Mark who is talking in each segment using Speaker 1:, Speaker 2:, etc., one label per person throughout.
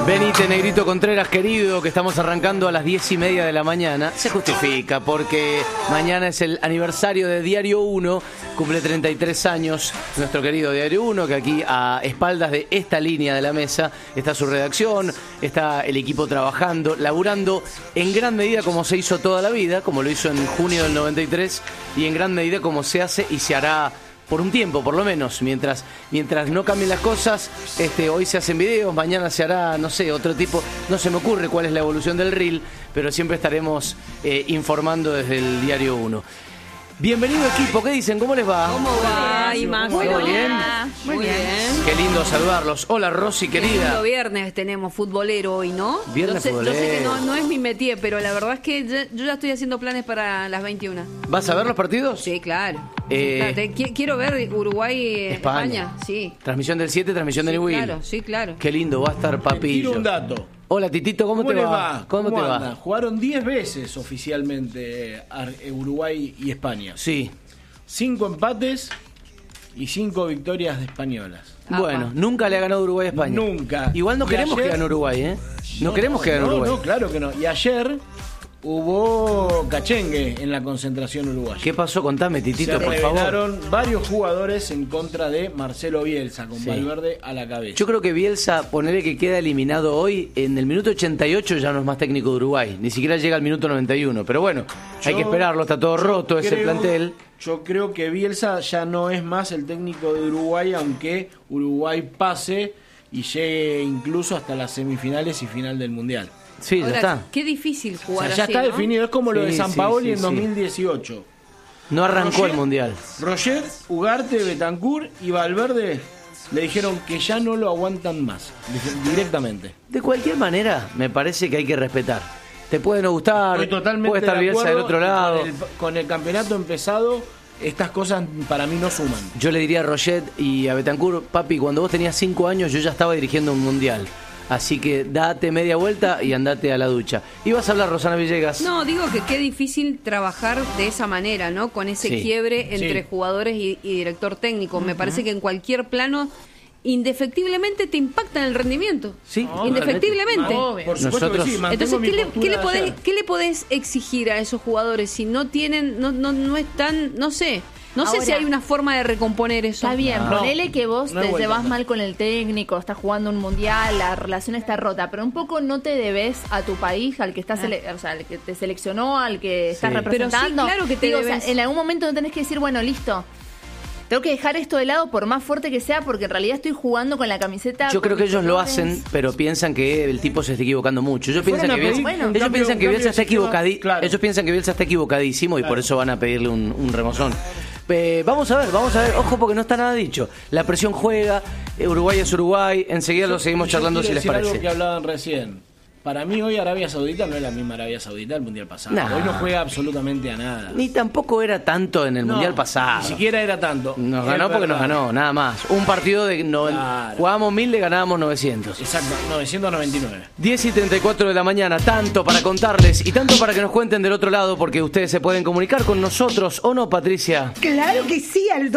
Speaker 1: Venite, Negrito Contreras, querido, que estamos arrancando a las 10:30 de la mañana. Se justifica porque mañana es el aniversario de Diario 1, cumple 33 años nuestro querido Diario 1, que aquí a espaldas de esta línea de la mesa está su redacción, está el equipo trabajando, laburando en gran medida como se hizo toda la vida, como lo hizo en junio del 93, y en gran medida como se hace y se hará por un tiempo, por lo menos, mientras no cambien las cosas. Hoy se hacen videos, mañana se hará, no sé, otro tipo, no se me ocurre cuál es la evolución del reel, pero siempre estaremos informando desde el Diario 1. Bienvenido equipo, ¿qué dicen? ¿Cómo les va?
Speaker 2: ¿Cómo va, Imagen?
Speaker 1: ¿Todo bien?
Speaker 2: Muy bien.
Speaker 1: Qué lindo saludarlos. Hola Rosy, querida.
Speaker 2: Lindo viernes tenemos futbolero hoy, ¿no?
Speaker 1: Viernes futbolero.
Speaker 2: Yo sé que no es mi métier, pero la verdad es que yo ya estoy haciendo planes para las 21.
Speaker 1: ¿Vas a ver los partidos?
Speaker 2: Sí, claro. Claro, quiero ver Uruguay-España. Sí.
Speaker 1: Transmisión del 7, transmisión del Will.
Speaker 2: Claro, sí, claro.
Speaker 1: Qué lindo va a estar Papillo.
Speaker 3: Tiro un dato.
Speaker 1: Hola Titito, ¿cómo te
Speaker 3: les
Speaker 1: va? ¿Cómo te
Speaker 3: anda?
Speaker 1: va?
Speaker 3: Jugaron 10 veces oficialmente Uruguay y España.
Speaker 1: Sí.
Speaker 3: 5 empates y 5 victorias de españolas.
Speaker 1: Bueno, nunca le ha ganado Uruguay a España.
Speaker 3: Nunca.
Speaker 1: Igual no
Speaker 3: Y
Speaker 1: queremos
Speaker 3: ayer-
Speaker 1: que gane Uruguay, ¿eh? No queremos que gane Uruguay.
Speaker 3: No, claro que no. Y ayer hubo cachengue en la concentración uruguaya.
Speaker 1: ¿Qué pasó? Contame, Titito,
Speaker 3: Se
Speaker 1: por favor.
Speaker 3: revelaron varios jugadores en contra de Marcelo Bielsa, con
Speaker 1: Sí.
Speaker 3: Valverde a la cabeza.
Speaker 1: Yo creo que Bielsa, ponerle que queda eliminado hoy, en el minuto 88 ya no es más técnico de Uruguay. Ni siquiera llega al minuto 91. Pero bueno, hay que esperarlo, está todo roto ese plantel.
Speaker 3: Yo creo que Bielsa ya no es más el técnico de Uruguay, aunque Uruguay pase y llegue incluso hasta las semifinales y final del Mundial.
Speaker 1: Sí, ya
Speaker 2: Ahora,
Speaker 1: está.
Speaker 2: qué difícil
Speaker 3: O
Speaker 2: jugar
Speaker 3: sea, ya
Speaker 2: así,
Speaker 3: está
Speaker 2: ¿no?
Speaker 3: definido, es como lo de
Speaker 1: Sí,
Speaker 3: San
Speaker 1: sí,
Speaker 3: Paoli
Speaker 1: sí,
Speaker 3: en
Speaker 1: sí.
Speaker 3: 2018.
Speaker 1: No arrancó el Mundial.
Speaker 3: Roger, Ugarte, Betancur y Valverde le dijeron que ya no lo aguantan más, directamente.
Speaker 1: De cualquier manera, me parece que hay que respetar. Te puede no gustar,
Speaker 3: Estoy totalmente
Speaker 1: puede estar
Speaker 3: de
Speaker 1: Bielsa del
Speaker 3: acuerdo,
Speaker 1: otro lado.
Speaker 3: Con el campeonato empezado, estas cosas para mí no suman.
Speaker 1: Yo le diría a Roget y a Betancur, papi, cuando vos tenías 5 años yo ya estaba dirigiendo un Mundial. Así que date media vuelta y andate a la ducha. ¿Ibas a hablar, Rosana Villegas?
Speaker 2: No, digo que qué difícil trabajar de esa manera, ¿no? Con ese
Speaker 1: Sí.
Speaker 2: quiebre entre
Speaker 3: Sí.
Speaker 2: jugadores y director técnico. Me parece que en cualquier plano, indefectiblemente te impacta en el rendimiento.
Speaker 1: Sí,
Speaker 2: Indefectiblemente.
Speaker 3: Por supuesto
Speaker 1: Nosotros-
Speaker 3: que sí, mantengo
Speaker 2: Entonces,
Speaker 3: mi
Speaker 2: ¿qué
Speaker 3: postura de ayer.
Speaker 2: le podés exigir a esos jugadores si no tienen, no están, no sé
Speaker 4: Ahora,
Speaker 2: si hay una forma de recomponer eso?
Speaker 4: Está bien,
Speaker 3: No,
Speaker 4: ponele que vos
Speaker 3: no
Speaker 4: te
Speaker 3: he vuelto
Speaker 4: llevas
Speaker 3: a ver.
Speaker 4: mal con el técnico, estás jugando un mundial, la relación está rota, pero un poco no te debes a tu país, al que está o sea, al que te seleccionó, al que estás
Speaker 1: Sí.
Speaker 4: representando.
Speaker 2: Pero sí, claro que te
Speaker 4: Digo, o sea,
Speaker 2: debes.
Speaker 4: en algún momento no tenés que decir, bueno, listo. Tengo que dejar esto de lado por más fuerte que sea, porque en realidad estoy jugando con la camiseta.
Speaker 1: Yo creo
Speaker 4: con
Speaker 1: que
Speaker 4: mis
Speaker 1: ellos lo
Speaker 4: colores.
Speaker 1: hacen, pero piensan que el tipo se está equivocando mucho. Ellos piensan
Speaker 3: Fueron
Speaker 1: que
Speaker 3: a
Speaker 1: Bielsa,
Speaker 3: pedir un
Speaker 1: ellos
Speaker 3: cambio-
Speaker 1: piensan que
Speaker 3: un
Speaker 1: Bielsa
Speaker 3: cambio
Speaker 1: está
Speaker 3: de sistema,
Speaker 1: equivocado.
Speaker 3: claro.
Speaker 1: Ellos piensan que Bielsa está equivocadísimo y por eso van a pedirle un remozón. Vamos a ver, ojo porque no está nada dicho. La presión juega, Uruguay es Uruguay, enseguida lo seguimos
Speaker 3: Yo
Speaker 1: charlando si
Speaker 3: quiero
Speaker 1: les
Speaker 3: decir algo que
Speaker 1: parece.
Speaker 3: hablaban recién. Para mí hoy Arabia Saudita no es la misma Arabia Saudita del Mundial pasado.
Speaker 1: Nah.
Speaker 3: Hoy no juega absolutamente a nada.
Speaker 1: Ni tampoco era tanto en el
Speaker 3: No,
Speaker 1: Mundial pasado.
Speaker 3: Ni siquiera era tanto.
Speaker 1: Nos
Speaker 3: Es
Speaker 1: ganó porque nos
Speaker 3: verdad.
Speaker 1: ganó, nada más. Un partido de
Speaker 3: Claro.
Speaker 1: jugábamos 1000, le ganábamos 900.
Speaker 3: Exacto, 999.
Speaker 1: 10:34 de la mañana, tanto para contarles y tanto para que nos cuenten del otro lado, porque ustedes se pueden comunicar con nosotros, ¿o no, Patricia?
Speaker 5: Claro que sí, al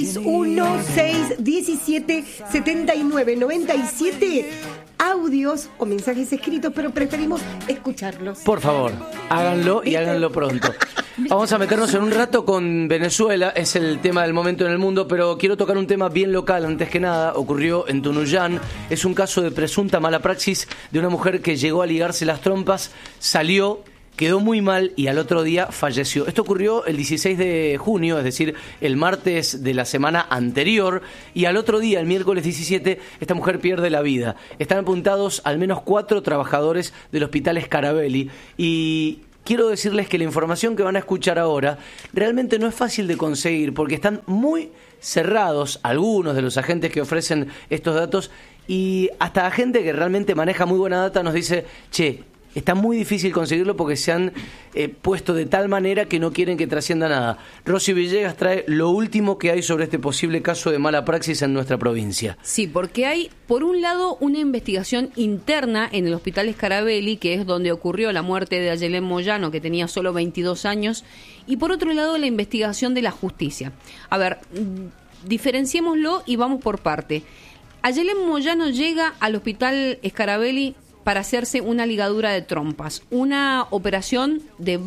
Speaker 5: 261-617-7997. Audios o mensajes escritos, pero preferimos escucharlos.
Speaker 1: Por favor, háganlo y háganlo pronto. Vamos a meternos en un rato con Venezuela, es el tema del momento en el mundo, pero quiero tocar un tema bien local antes que nada. Ocurrió en Tunuyán, es un caso de presunta mala praxis de una mujer que llegó a ligarse las trompas, salió, quedó muy mal y al otro día falleció. Esto ocurrió el 16 de junio, es decir, el martes de la semana anterior, y al otro día, el miércoles 17, esta mujer pierde la vida. Están apuntados al menos 4 trabajadores del hospital Scarabelli y quiero decirles que la información que van a escuchar ahora realmente no es fácil de conseguir porque están muy cerrados algunos de los agentes que ofrecen estos datos y hasta gente que realmente maneja muy buena data nos dice, che, está muy difícil conseguirlo porque se han puesto de tal manera que no quieren que trascienda nada. Rosy Villegas trae lo último que hay sobre este posible caso de mala praxis en nuestra provincia.
Speaker 2: Sí, porque hay, por un lado, una investigación interna en el Hospital Scarabelli, que es donde ocurrió la muerte de Ayelén Moyano, que tenía solo 22 años, y por otro lado, la investigación de la justicia. A ver, diferenciémoslo y vamos por parte. Ayelen Moyano llega al hospital Scarabelli para hacerse una ligadura de trompas, una operación de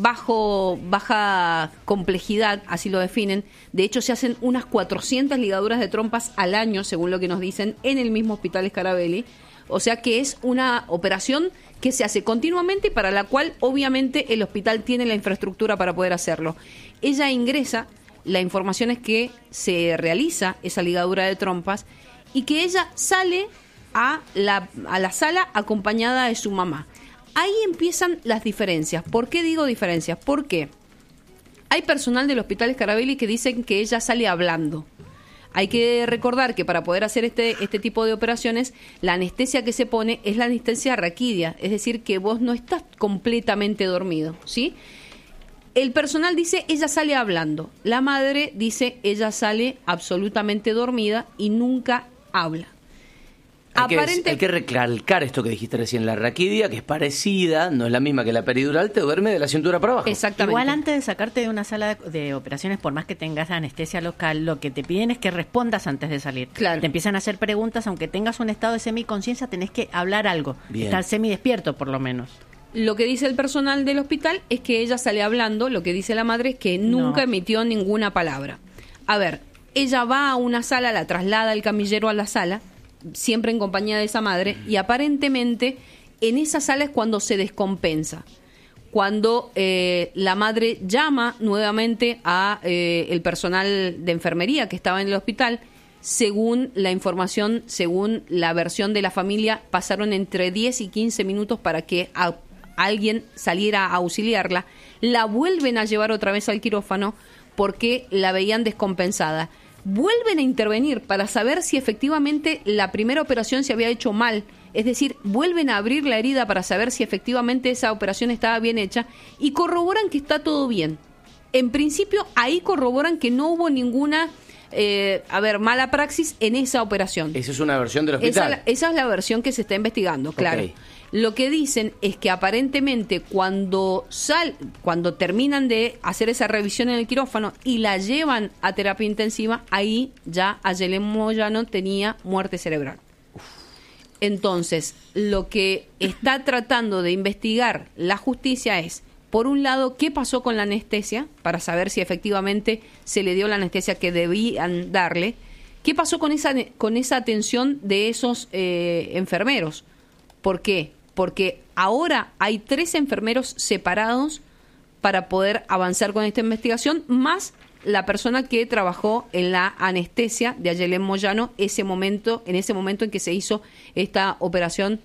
Speaker 2: baja complejidad, así lo definen. De hecho, se hacen unas 400 ligaduras de trompas al año, según lo que nos dicen, en el mismo hospital Scarabelli. O sea que es una operación que se hace continuamente y para la cual, obviamente, el hospital tiene la infraestructura para poder hacerlo. Ella ingresa, la información es que se realiza esa ligadura de trompas y que ella sale a la sala acompañada de su mamá. Ahí empiezan las diferencias. ¿Por qué digo diferencias? Porque hay personal del hospital Scarabelli que dicen que ella sale hablando. Hay que recordar que para poder hacer este tipo de operaciones, la anestesia que se pone es la anestesia raquídea, es decir, que vos no estás completamente dormido, ¿sí? El personal dice, ella sale hablando. La madre dice, ella sale absolutamente dormida y nunca habla.
Speaker 1: Hay que recalcar esto que dijiste recién, la raquidia, que es parecida, no es la misma que la peridural, te duerme de la cintura para abajo.
Speaker 2: Exactamente.
Speaker 6: Igual antes de sacarte de una sala de operaciones, por más que tengas anestesia local, lo que te piden es que respondas antes de salir.
Speaker 2: Claro.
Speaker 6: Te empiezan a hacer preguntas, aunque tengas un estado de semiconsciencia, tenés que hablar algo.
Speaker 1: Bien.
Speaker 6: Estar semidespierto, por lo menos.
Speaker 2: Lo que dice el personal del hospital es que ella sale hablando, lo que dice la madre es que nunca emitió ninguna palabra. A ver, ella va a una sala, la traslada el camillero a la sala, siempre en compañía de esa madre, y aparentemente en esa sala es cuando se descompensa. Cuando la madre llama nuevamente a el personal de enfermería que estaba en el hospital, según la información, según la versión de la familia, pasaron entre 10 y 15 minutos para que alguien saliera a auxiliarla. La vuelven a llevar otra vez al quirófano porque la veían descompensada. Vuelven a intervenir para saber si efectivamente la primera operación se había hecho mal. Es decir, vuelven a abrir la herida para saber si efectivamente esa operación estaba bien hecha y corroboran que está todo bien. En principio, ahí corroboran que no hubo ninguna mala praxis en esa operación.
Speaker 1: Esa es una versión del hospital.
Speaker 2: Esa es la versión que se está investigando, claro.
Speaker 1: Okay.
Speaker 2: Lo que dicen es que aparentemente cuando terminan de hacer esa revisión en el quirófano y la llevan a terapia intensiva, ahí ya Ayelen Moyano tenía muerte cerebral. Entonces, lo que está tratando de investigar la justicia es, por un lado, qué pasó con la anestesia, para saber si efectivamente se le dio la anestesia que debían darle, qué pasó con esa atención de esos enfermeros. ¿Por qué? Porque ahora hay 3 enfermeros separados para poder avanzar con esta investigación, más la persona que trabajó en la anestesia de Ayelen Moyano en ese momento en que se hizo esta operación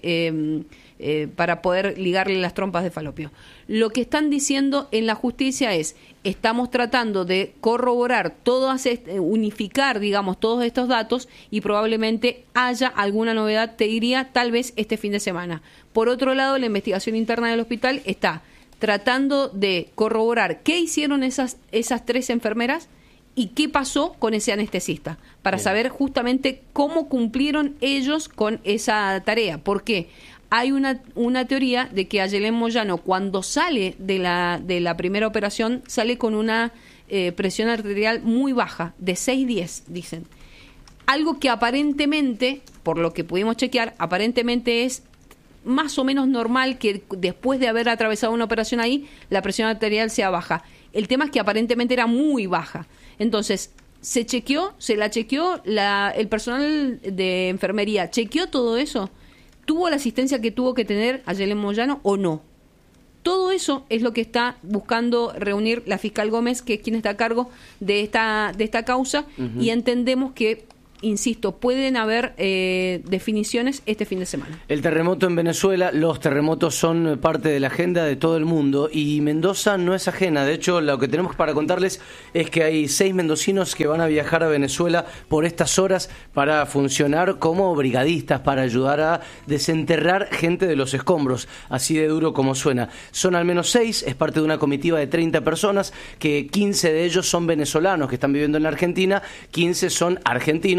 Speaker 2: para poder ligarle las trompas de falopio. Lo que están diciendo en la justicia es, estamos tratando de corroborar, unificar, digamos, todos estos datos y probablemente haya alguna novedad, te diría, tal vez este fin de semana. Por otro lado, la investigación interna del hospital está tratando de corroborar qué hicieron esas 3 enfermeras y qué pasó con ese anestesista, para saber justamente cómo cumplieron ellos con esa tarea. ¿Por qué? Hay una teoría de que Ayelen Moyano, cuando sale de la primera operación, sale con una presión arterial muy baja, de 6-10, dicen. Algo que aparentemente, por lo que pudimos chequear, aparentemente es más o menos normal que después de haber atravesado una operación ahí, la presión arterial sea baja. El tema es que aparentemente era muy baja. Entonces, se la chequeó el personal de enfermería, chequeó todo eso. ¿Tuvo la asistencia que tuvo que tener Ayelen Moyano o no? Todo eso es lo que está buscando reunir la fiscal Gómez, que es quien está a cargo de esta causa, y entendemos que, insisto, pueden haber definiciones este fin de semana.
Speaker 1: El terremoto en Venezuela, los terremotos son parte de la agenda de todo el mundo y Mendoza no es ajena. De hecho, lo que tenemos para contarles es que hay 6 mendocinos que van a viajar a Venezuela por estas horas para funcionar como brigadistas, para ayudar a desenterrar gente de los escombros, así de duro como suena. Son al menos 6, es parte de una comitiva de 30 personas, que 15 de ellos son venezolanos que están viviendo en la Argentina, 15 son argentinos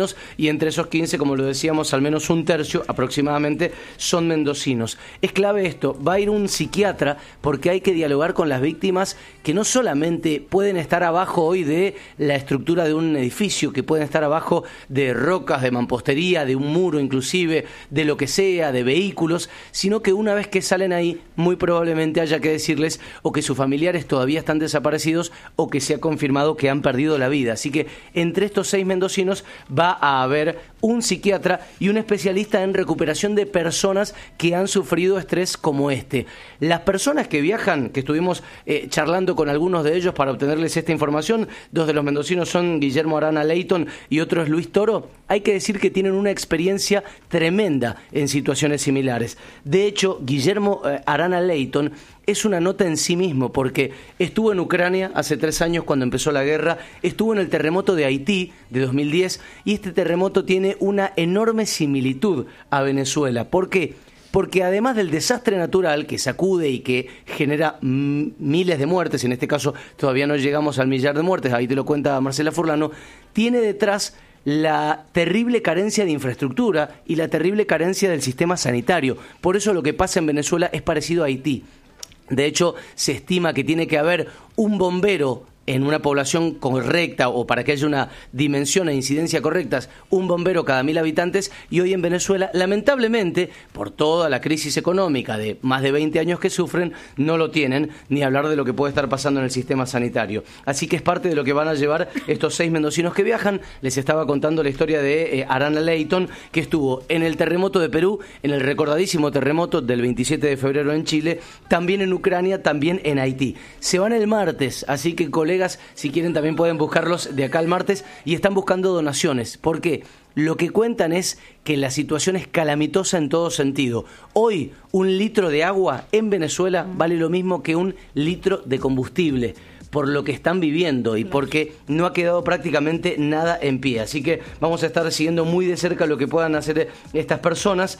Speaker 1: fallecidos, y entre esos 15, como lo decíamos, al menos un tercio aproximadamente son mendocinos. Es clave esto, va a ir un psiquiatra porque hay que dialogar con las víctimas que no solamente pueden estar abajo hoy de la estructura de un edificio, que pueden estar abajo de rocas, de mampostería, de un muro inclusive, de lo que sea, de vehículos, sino que una vez que salen ahí, muy probablemente haya que decirles o que sus familiares todavía están desaparecidos o que se ha confirmado que han perdido la vida. Así que entre estos 6 mendocinos va a haber un psiquiatra y un especialista en recuperación de personas que han sufrido estrés como este. Las personas que viajan, que estuvimos charlando con algunos de ellos para obtenerles esta información, 2 de los mendocinos son Guillermo Arana Leighton y otro es Luis Toro, hay que decir que tienen una experiencia tremenda en situaciones similares. De hecho, Guillermo Arana Leighton es una nota en sí mismo, porque estuvo en Ucrania hace 3 años cuando empezó la guerra, estuvo en el terremoto de Haití de 2010, y este terremoto tiene una enorme similitud a Venezuela. ¿Por qué? Porque además del desastre natural que sacude y que genera miles de muertes, en este caso todavía no llegamos al 1.000.000 de muertes, ahí te lo cuenta Marcela Furlano, tiene detrás la terrible carencia de infraestructura y la terrible carencia del sistema sanitario. Por eso lo que pasa en Venezuela es parecido a Haití. De hecho, se estima que tiene que haber un bombero en una población correcta, o para que haya una dimensión e incidencia correctas, un bombero cada 1.000 habitantes, y hoy en Venezuela, lamentablemente, por toda la crisis económica de más de 20 años que sufren, no lo tienen, ni hablar de lo que puede estar pasando en el sistema sanitario. Así que es parte de lo que van a llevar estos 6 mendocinos que viajan. Les estaba contando la historia de Arana Leighton, que estuvo en el terremoto de Perú, en el recordadísimo terremoto del 27 de febrero en Chile, también en Ucrania, también en Haití. Se van el martes, así que colegas, si quieren también pueden buscarlos de acá al martes, y están buscando donaciones. ¿Por qué? Lo que cuentan es que la situación es calamitosa en todo sentido. Hoy, 1 litro de agua en Venezuela vale lo mismo que 1 litro de combustible, por lo que están viviendo y porque no ha quedado prácticamente nada en pie. Así que vamos a estar siguiendo muy de cerca lo que puedan hacer estas personas.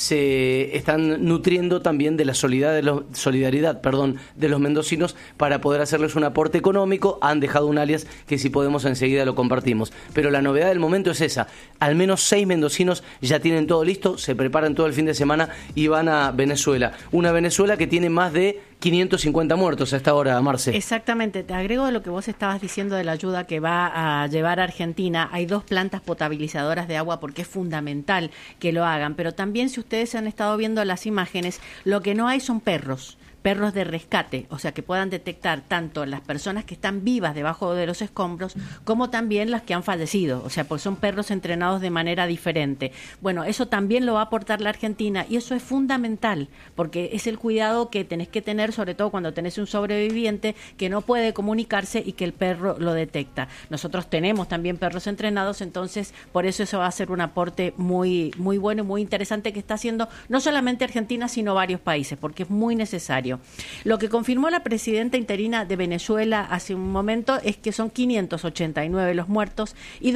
Speaker 1: Se están nutriendo también de la solidaridad de los mendocinos para poder hacerles un aporte económico. Han dejado un alias que si podemos enseguida lo compartimos. Pero la novedad del momento es esa. Al menos 6 mendocinos ya tienen todo listo, se preparan todo el fin de semana y van a Venezuela. Una Venezuela que tiene más de 550 muertos a esta hora, Marce.
Speaker 6: Exactamente. Te agrego de lo que vos estabas diciendo de la ayuda que va a llevar a Argentina. Hay 2 plantas potabilizadoras de agua porque es fundamental que lo hagan. Pero también, si ustedes han estado viendo las imágenes, lo que no hay son perros de rescate, o sea, que puedan detectar tanto las personas que están vivas debajo de los escombros como también las que han fallecido, o sea, porque son perros entrenados de manera diferente. Bueno, eso también lo va a aportar la Argentina, y eso es fundamental, porque es el cuidado que tenés que tener, sobre todo cuando tenés un sobreviviente que no puede comunicarse y que el perro lo detecta. Nosotros tenemos también perros entrenados, entonces por eso va a ser un aporte muy, muy bueno y muy interesante que está haciendo no solamente Argentina, sino varios países, porque es muy necesario. Lo que confirmó la presidenta interina de Venezuela hace un momento es que son 589 los muertos y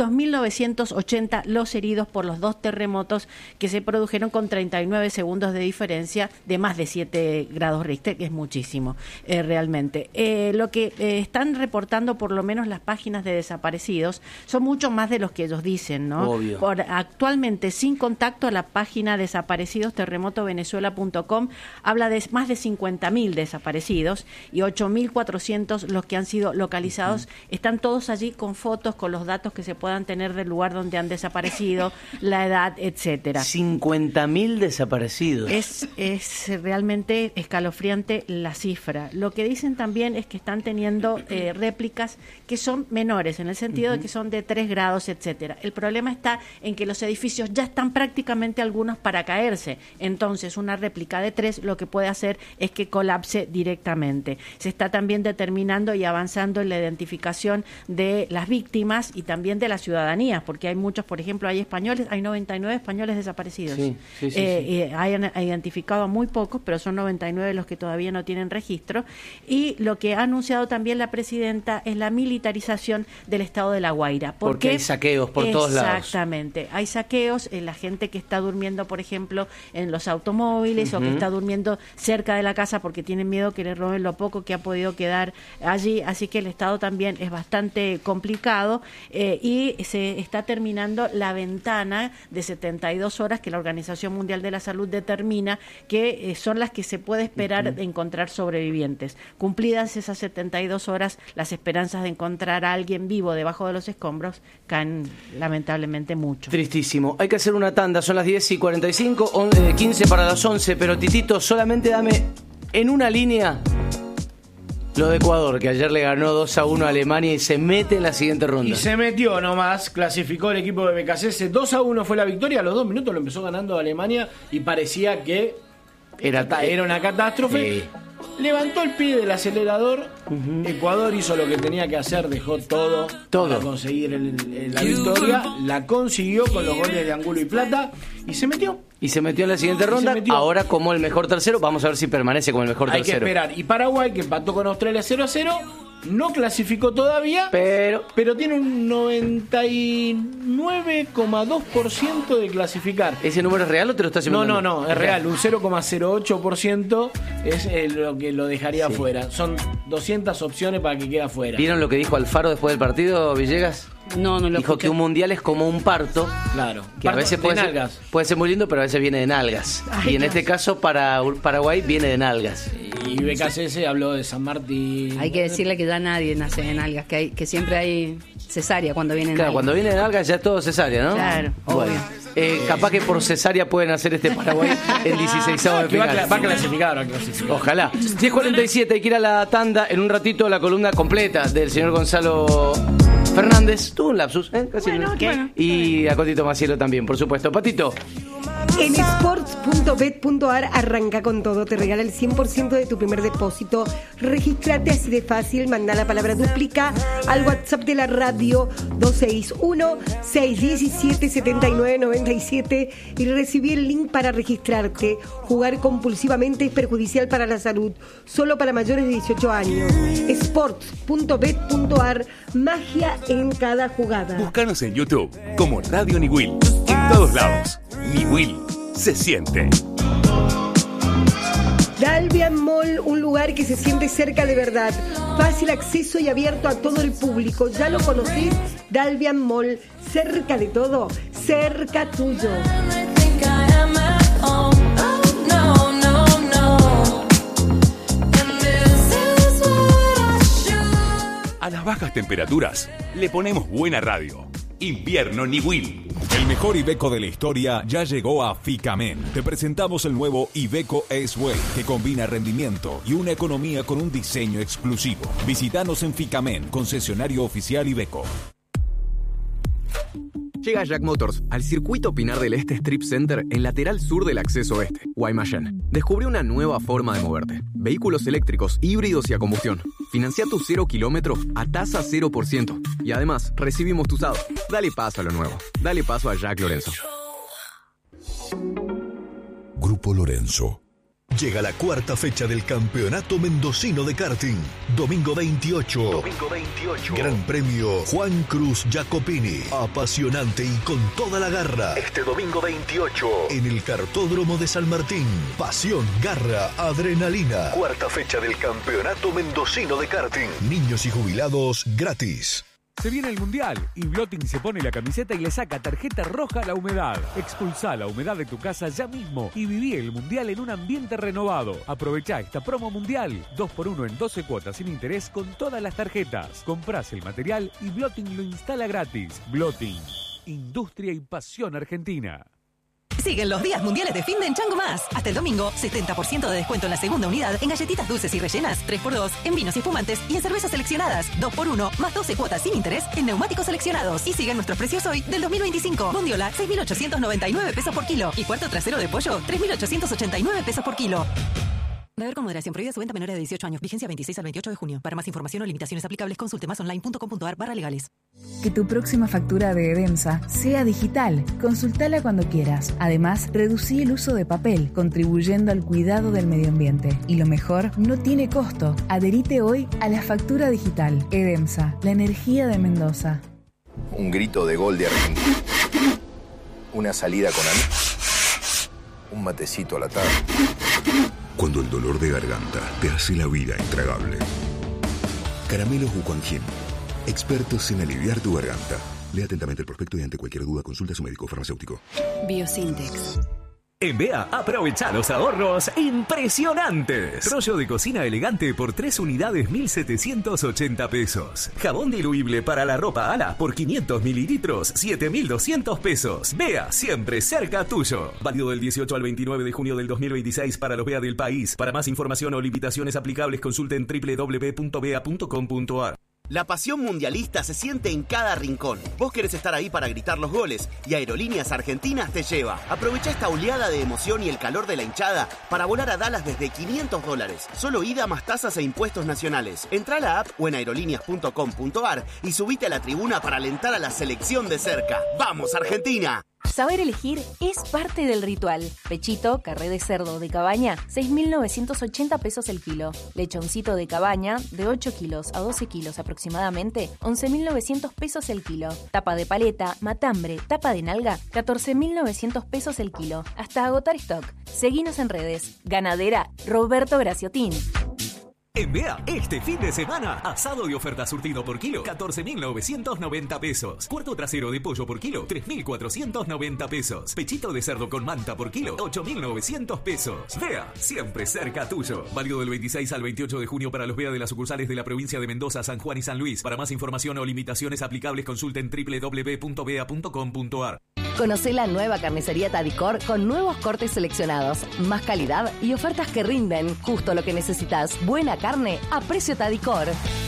Speaker 6: 2.980 los heridos por los 2 terremotos que se produjeron con 39 segundos de diferencia de más de 7 grados Richter, que es muchísimo realmente. Lo que están reportando por lo menos las páginas de desaparecidos son mucho más de los que ellos dicen, ¿no?
Speaker 1: Obvio.
Speaker 6: Actualmente, sin contacto, la página desaparecidos terremotovenezuela.com habla de más de 50.000 desaparecidos y 8.400 los que han sido localizados. Están todos allí con fotos, con los datos que se puedan tener del lugar donde han desaparecido, la edad, etcétera.
Speaker 1: 50.000 desaparecidos.
Speaker 6: Es realmente escalofriante la cifra. Lo que dicen también es que están teniendo réplicas que son menores, en el sentido de que son de 3 grados, etcétera. El problema está en que los edificios ya están prácticamente algunos para caerse. Entonces, una réplica de 3 lo que puede hacer es que colapse directamente. Se está también determinando y avanzando en la identificación de las víctimas y también de la ciudadanía, porque hay muchos, por ejemplo, hay 99 españoles desaparecidos.
Speaker 1: Sí.
Speaker 6: Hayan identificado a muy pocos, pero son 99 los que todavía no no tienen registro. Y lo que ha anunciado también la presidenta es la militarización del estado de La Guaira.
Speaker 1: Porque hay saqueos por todos lados.
Speaker 6: Exactamente, hay saqueos, la gente que está durmiendo, por ejemplo, en los automóviles, o que está durmiendo cerca de la casa porque tienen miedo que le roben lo poco que ha podido quedar allí, así que el estado también es bastante complicado, y se está terminando la ventana de 72 horas que la Organización Mundial de la Salud determina que son las que se puede esperar de encontrar sobrevivientes. Cumplidas esas 72 horas, las esperanzas de encontrar a alguien vivo debajo de los escombros caen lamentablemente mucho.
Speaker 1: Tristísimo. Hay que hacer una tanda, son las 10:45, 15 para las 11, pero Titito, solamente dame en una línea lo de Ecuador, que ayer le ganó 2-1 a Alemania y se mete en la siguiente ronda.
Speaker 3: Y se metió nomás, clasificó el equipo de BKC, 2-1 fue la victoria, a los 2 minutos lo empezó ganando Alemania y parecía que era una catástrofe.
Speaker 1: Sí.
Speaker 3: Levantó el pie del acelerador, Ecuador hizo lo que tenía que hacer, dejó todo para conseguir la victoria, la consiguió con los goles de Angulo y Plata y se metió.
Speaker 1: Y se metió en la siguiente ronda, ahora como el mejor tercero, vamos a ver si permanece como el mejor tercero.
Speaker 3: Hay que esperar. Y Paraguay, que empató con Australia 0-0, no clasificó todavía, pero tiene un 99,2% de clasificar.
Speaker 1: ¿Ese número es real o te lo estás inventando?
Speaker 3: No, es real. Un 0,08% es lo que lo dejaría fuera. Son 200 opciones para que quede afuera.
Speaker 1: ¿Vieron lo que dijo Alfaro después del partido, Villegas?
Speaker 2: No lo
Speaker 1: dijo
Speaker 2: escuché.
Speaker 1: que un mundial es como un parto.
Speaker 3: Claro.
Speaker 1: Que a veces puede ser muy lindo, pero a veces viene de nalgas. Y en este caso, para Paraguay, viene de nalgas.
Speaker 3: Y BKC habló de San Martín.
Speaker 2: Hay que decirle que ya nadie nace en algas, que siempre hay cesárea cuando vienen
Speaker 1: Claro,
Speaker 2: algas.
Speaker 1: cuando viene de algas ya es todo cesárea, ¿no?
Speaker 6: Claro,
Speaker 1: bueno. Capaz que por cesárea pueden hacer este Paraguay en 16avo de final.
Speaker 3: Va a clasificar.
Speaker 1: Ojalá. 10:47, hay que ir a la tanda. En un ratito la columna completa del señor Gonzalo Fernández. Tuvo un lapsus, casi.
Speaker 6: Bueno.
Speaker 1: Y a Cotito Macielo también, por supuesto. Patito.
Speaker 5: En sports.bet.ar arranca con todo, te regala el 100% de tu primer depósito. Regístrate así de fácil, manda la palabra duplica al WhatsApp de la radio 261-617-7997 y recibí el link para registrarte. Jugar compulsivamente es perjudicial para la salud, solo para mayores de 18 años. Sports.bet.ar, magia en cada jugada.
Speaker 7: Búscanos en YouTube como Radio Niwil. En todos lados. Niwil se siente.
Speaker 5: Dalvian Mall, un lugar que se siente cerca de verdad. Fácil acceso y abierto a todo el público. ¿Ya lo conocés? Dalvian Mall, cerca de todo, cerca tuyo.
Speaker 7: A las bajas temperaturas le ponemos buena radio. Invierno Niwil.
Speaker 8: El mejor Iveco de la historia ya llegó a Ficamen. Te presentamos el nuevo Iveco S-Way, que combina rendimiento y una economía con un diseño exclusivo. Visítanos en Ficamen, concesionario oficial Iveco.
Speaker 9: Llega Jack Motors al circuito Pinar del Este Strip Center en lateral sur del acceso oeste, Guaymallén. Descubre una nueva forma de moverte. Vehículos eléctricos, híbridos y a combustión. Financia tus 0 kilómetros a tasa 0%. Y además, recibimos tu usado. Dale paso a lo nuevo. Dale paso a Jack Lorenzo.
Speaker 10: Grupo Lorenzo. Llega la cuarta fecha del Campeonato Mendocino de Karting. Domingo 28. Gran Premio Juan Cruz Jacopini. Apasionante y con toda la garra. Este domingo 28. En el Kartódromo de San Martín. Pasión, garra, adrenalina. Cuarta fecha del Campeonato Mendocino de Karting. Niños y jubilados gratis.
Speaker 8: Se viene el Mundial y Blotting se pone la camiseta y le saca tarjeta roja a la humedad. Expulsá la humedad de tu casa ya mismo y viví el Mundial en un ambiente renovado. Aprovechá esta promo Mundial. 2x1 en 12 cuotas sin interés con todas las tarjetas. Comprás el material y Blotting lo instala gratis. Blotting. Industria y pasión argentina.
Speaker 11: Siguen los días mundiales de Finde en Chango Más. Hasta el domingo, 70% de descuento en la segunda unidad en galletitas dulces y rellenas, 3x2 en vinos y espumantes y en cervezas seleccionadas, 2x1 más 12 cuotas sin interés en neumáticos seleccionados. Y siguen nuestros precios hoy del 2025. Bondiola, 6.899 pesos por kilo. Y cuarto trasero de pollo, 3.889 pesos por kilo. Beber con moderación. Prohibida su venta a menores de 18 años. Vigencia 26 al 28 de junio. Para más información o limitaciones aplicables, consulte masonline.com.ar/legales.
Speaker 12: Que tu próxima factura de Edemsa sea digital. Consultala cuando quieras. Además, reducí el uso de papel, contribuyendo al cuidado del medio ambiente. Y lo mejor, no tiene costo. Adherite hoy a la factura digital. Edemsa, la energía de Mendoza.
Speaker 13: Un grito de gol de Argentina. Una salida con amigos. Un matecito a la tarde.
Speaker 10: Cuando el dolor de garganta te hace la vida intragable. Caramelos Bucanjin. Expertos en aliviar tu garganta. Lea atentamente el prospecto y ante cualquier duda consulta a su médico farmacéutico.
Speaker 11: Biosintex.
Speaker 14: En Bea, aprovecha los ahorros impresionantes. Rollo de cocina elegante por 3 unidades, 1.780 pesos. Jabón diluible para la ropa Ala por 500 mililitros, 7.200 pesos. Bea, siempre cerca tuyo. Válido del 18 al 29 de junio del 2026 para los Bea del país. Para más información o limitaciones aplicables, consulten www.bea.com.ar.
Speaker 15: La pasión mundialista se siente en cada rincón. Vos querés estar ahí para gritar los goles y Aerolíneas Argentinas te lleva. Aprovecha esta oleada de emoción y el calor de la hinchada para volar a Dallas desde $500. Solo ida más tasas e impuestos nacionales. Entrá a la app o en aerolíneas.com.ar y subite a la tribuna para alentar a la selección de cerca. ¡Vamos, Argentina!
Speaker 16: Saber elegir es parte del ritual. Pechito, carré de cerdo de cabaña, 6.980 pesos el kilo. Lechoncito de cabaña, de 8 kilos a 12 kilos aproximadamente, 11.900 pesos el kilo. Tapa de paleta, matambre, tapa de nalga, 14.900 pesos el kilo. Hasta agotar stock. Seguinos en redes. Ganadera Roberto Graciotín.
Speaker 14: En Bea, este fin de semana, asado de oferta surtido por kilo, 14.990 pesos. Cuarto trasero de pollo por kilo, 3.490 pesos. Pechito de cerdo con manta por kilo, 8.900 pesos. Bea, siempre cerca tuyo. Válido del 26 al 28 de junio para los Bea de las sucursales de la provincia de Mendoza, San Juan y San Luis. Para más información o limitaciones aplicables, consulten www.bea.com.ar.
Speaker 16: Conocé la nueva carnicería Tadicor con nuevos cortes seleccionados, más calidad y ofertas que rinden. Justo lo que necesitas. Buena carne a precio Tadicor.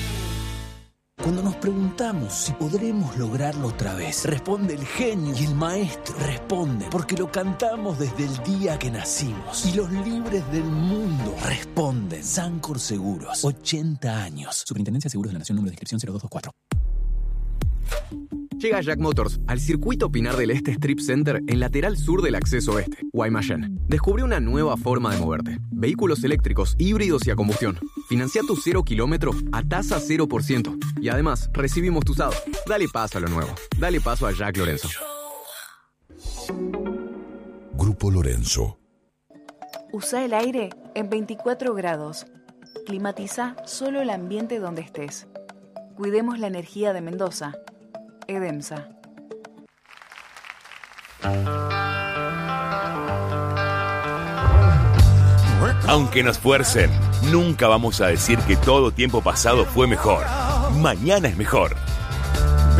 Speaker 17: Cuando nos preguntamos si podremos lograrlo otra vez, responde el genio y el maestro. Responde porque lo cantamos desde el día que nacimos. Y los libres del mundo responden. Sancor Seguros, 80 años.
Speaker 18: Superintendencia de Seguros de la Nación, número de inscripción 0224.
Speaker 9: Llega Jack Motors al circuito Pinar del Este Strip Center en lateral sur del acceso este, Guaymallén. Descubre una nueva forma de moverte. Vehículos eléctricos, híbridos y a combustión. Financia tu 0 kilómetro a tasa 0%. Y además, recibimos tu usado. Dale paso a lo nuevo. Dale paso a Jack Lorenzo.
Speaker 10: Grupo Lorenzo.
Speaker 12: Usa el aire en 24 grados. Climatiza solo el ambiente donde estés. Cuidemos la energía de Mendoza. Edemsa.
Speaker 7: Aunque nos fuercen, nunca vamos a decir que todo tiempo pasado fue mejor. Mañana es mejor.